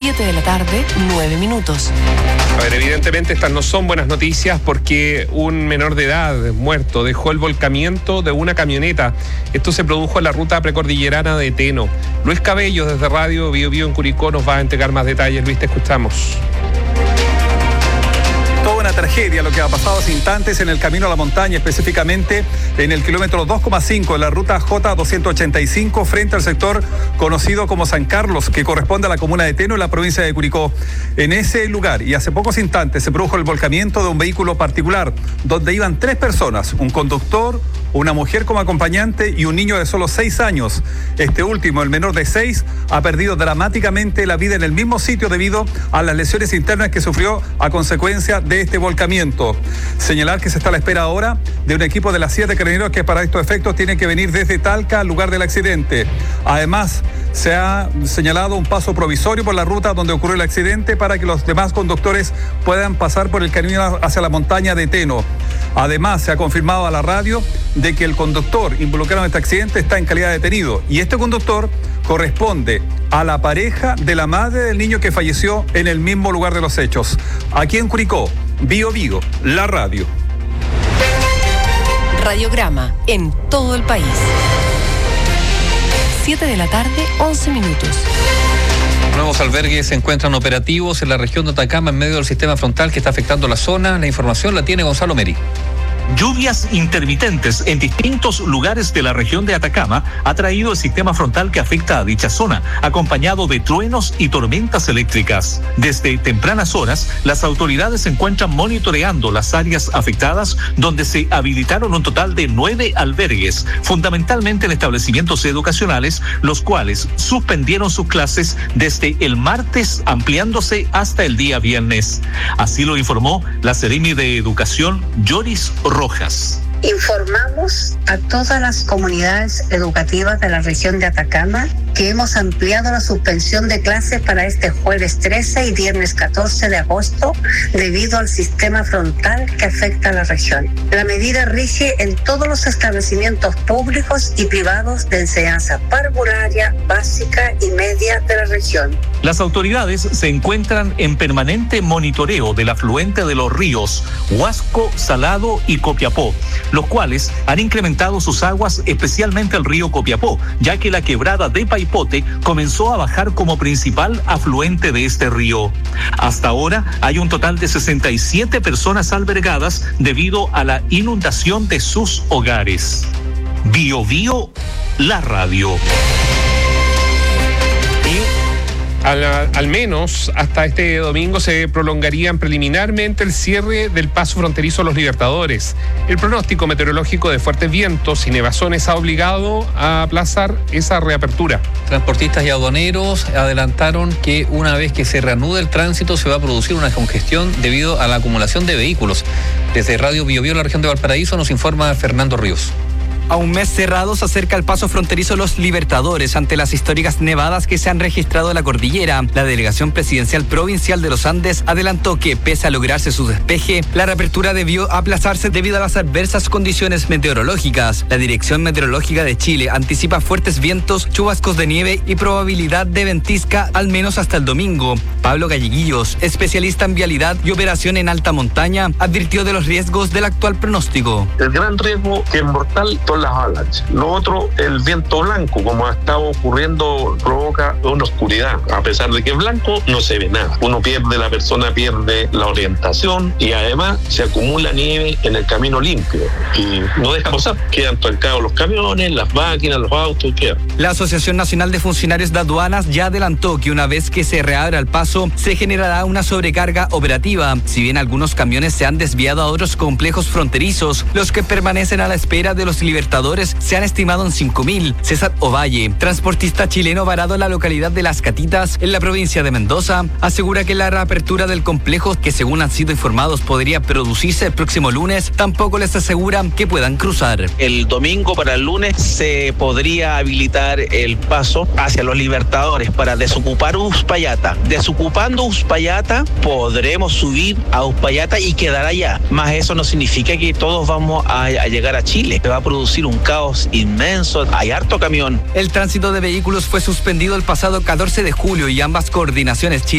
7 de la tarde, 9 minutos. A ver, evidentemente estas no son buenas noticias porque un menor de edad muerto dejó el volcamiento de una camioneta. Esto se produjo en la ruta precordillerana de Teno. Luis Cabello, desde Radio Bio Bio en Curicó, nos va a entregar más detalles. Luis, te escuchamos. Toda una tragedia lo que ha pasado hace instantes en el camino a la montaña, específicamente en el kilómetro 2,5 de la ruta J285 frente al sector conocido como San Carlos, que corresponde a la comuna de Teno en la provincia de Curicó. En ese lugar y hace pocos instantes se produjo el volcamiento de un vehículo particular donde iban 3 personas, un conductor, una mujer como acompañante y un niño de solo 6 años. Este último, el menor de 6, ha perdido dramáticamente la vida en el mismo sitio debido a las lesiones internas que sufrió a consecuencia de este volcamiento. Señalar que se está a la espera ahora de un equipo de la CIA de Carabineros que para estos efectos tiene que venir desde Talca al lugar del accidente. Además, se ha señalado un paso provisorio por la ruta donde ocurrió el accidente para que los demás conductores puedan pasar por el camino hacia la montaña de Teno. Además, se ha confirmado a la radio de que el conductor involucrado en este accidente está en calidad de detenido y este conductor corresponde a la pareja de la madre del niño que falleció en el mismo lugar de los hechos. Aquí en Curicó, Bio Bio, la radio. Radiograma en todo el país. 7 de la tarde, 11 minutos. Nuevos albergues se encuentran operativos en la región de Atacama en medio del sistema frontal que está afectando la zona. La información la tiene Gonzalo Meri. Lluvias intermitentes en distintos lugares de la región de Atacama ha traído el sistema frontal que afecta a dicha zona, acompañado de truenos y tormentas eléctricas. Desde tempranas horas, las autoridades se encuentran monitoreando las áreas afectadas, donde se habilitaron un total de 9 albergues, fundamentalmente en establecimientos educacionales, los cuales suspendieron sus clases desde el martes, ampliándose hasta el día viernes. Así lo informó la Seremi de Educación, Yoris Rojas. Informamos a todas las comunidades educativas de la región de Atacama que hemos ampliado la suspensión de clases para este jueves 13 y viernes 14 de agosto debido al sistema frontal que afecta a la región. La medida rige en todos los establecimientos públicos y privados de enseñanza parvularia, básica y media de la región. Las autoridades se encuentran en permanente monitoreo del afluente de los ríos Huasco, Salado y Copiapó, los cuales han incrementado sus aguas, especialmente el río Copiapó, ya que la quebrada de Paipote comenzó a bajar como principal afluente de este río. Hasta ahora hay un total de 67 personas albergadas debido a la inundación de sus hogares. Bio Bio, la radio. Al menos hasta este domingo se prolongarían preliminarmente el cierre del paso fronterizo a Los Libertadores. El pronóstico meteorológico de fuertes vientos y nevazones ha obligado a aplazar esa reapertura. Transportistas y aduaneros adelantaron que una vez que se reanude el tránsito se va a producir una congestión debido a la acumulación de vehículos. Desde Radio Bio Bio, la región de Valparaíso, nos informa Fernando Ríos. A un mes cerrado se acerca el paso fronterizo Los Libertadores ante las históricas nevadas que se han registrado en la cordillera. La Delegación Presidencial Provincial de los Andes adelantó que, pese a lograrse su despeje, la reapertura debió aplazarse debido a las adversas condiciones meteorológicas. La Dirección Meteorológica de Chile anticipa fuertes vientos, chubascos de nieve y probabilidad de ventisca al menos hasta el domingo. Pablo Galleguillos, especialista en vialidad y operación en alta montaña, advirtió de los riesgos del actual pronóstico. El gran riesgo que es mortal son las avalanchas. Lo otro, el viento blanco, como ha estado ocurriendo, provoca una oscuridad. A pesar de que es blanco, no se ve nada. La persona pierde la orientación y además se acumula nieve en el camino limpio y no deja pasar. Quedan trancados los camiones, las máquinas, los autos, quedan. La Asociación Nacional de Funcionarios de Aduanas ya adelantó que una vez que se reabra el paso, se generará una sobrecarga operativa. Si bien algunos camiones se han desviado a otros complejos fronterizos, los que permanecen a la espera de los libertadores se han estimado en 5.000. César Ovalle, transportista chileno varado en la localidad de Las Catitas, en la provincia de Mendoza, asegura que la reapertura del complejo, que según han sido informados podría producirse el próximo lunes, tampoco les asegura que puedan cruzar. El domingo para el lunes se podría habilitar el paso hacia los Libertadores para desocupar Uspallata. Desocupando Uspallata podremos subir a Uspallata y quedar allá. Más eso no significa que todos vamos a llegar a Chile. Se va a producir un caos inmenso. Hay harto camión. El tránsito de vehículos fue suspendido el pasado 14 de julio y ambas coordinaciones